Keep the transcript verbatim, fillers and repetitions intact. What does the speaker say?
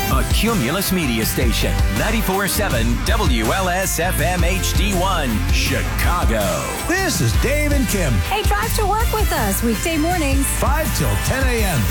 A Cumulus Media Station, ninety-four point seven W L S F M H D one, Chicago. This is Dave and Kim. Hey, drive to work with us weekday mornings. five till ten a.m.